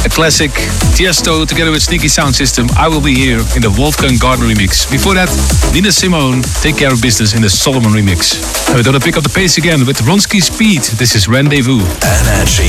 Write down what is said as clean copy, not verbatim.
classic Tiesto together with Sneaky Sound System, I Will Be Here in the Wolfgang Gardner remix. Before that, Nina Simone, Take Care of Business in the Solomon remix. And we're gonna pick up the pace again with Ronski Speed. This is Rendezvous. Energy.